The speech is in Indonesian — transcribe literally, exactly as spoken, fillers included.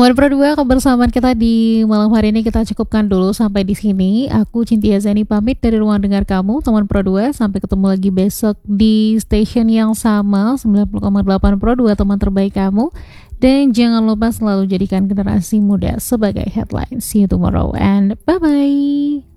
Teman Pro dua, kebersamaan kita di malam hari ini kita cukupkan dulu sampai di sini. Aku Cynthia Zani pamit dari ruang dengar kamu, teman Pro dua. Sampai ketemu lagi besok di station yang sama, sembilan puluh koma delapan Pro dua, teman terbaik kamu. Dan jangan lupa selalu jadikan generasi muda sebagai headline. See you tomorrow and bye-bye.